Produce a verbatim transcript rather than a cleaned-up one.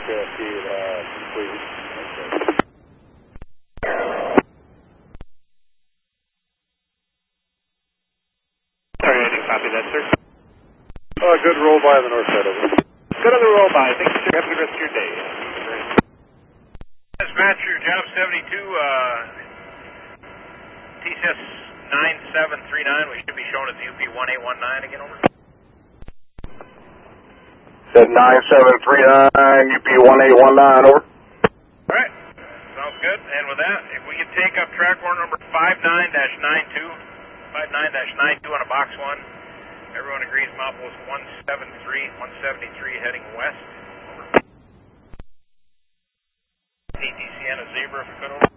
Cascade, uh, completed. Sorry, I didn't copy that, sir. Uh, good roll by on the north side of it. Good on the roll by. Thank you, sir. Have a good rest of your day. Dispatcher, job seventy-two, uh, T C S nine seven three nine. We should be showing at the U P one eight one nine again, over. Said nine seven three nine, U P one eight one nine, over. Alright, sounds good. And with that, if we could take up track warrant number five nine dash nine two, five nine dash nine two on a box one. Everyone agrees mouth was one seventy-three, one seventy-three heading west. Over. A T C N a Zebra if we could, over.